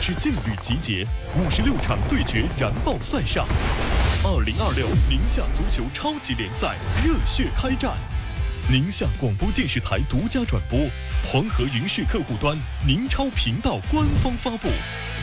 市劲旅集结，56场对决燃爆赛上，2026宁夏足球超级联赛热血开战。宁夏广播电视台独家转播，黄河云视客户端宁超频道官方发布。